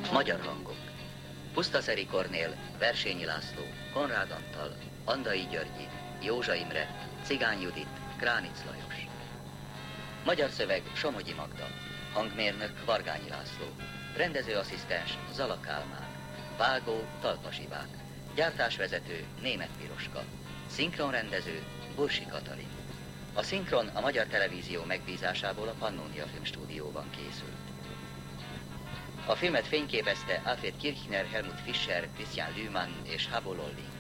Magyar hangok. Pusztaszeri Kornél, Versényi László, Konrád Antal, Andai Györgyi, Józsa Imre, Cigány Judit, Kránic Lajos. Magyar szöveg Somogyi Magda. Hangmérnök Vargányi László. Rendezőasszisztens Zala Kálmán. Vágó Talpas Ivák. Gyártásvezető Németh Piroska. Szinkronrendező Bursi Katalin. A szinkron a Magyar Televízió megbízásából a Pannónia Filmstúdióban készült. A filmet fényképezte Alfred Kirchner, Helmut Fischer, Christian Lühmann és Habo Lolling.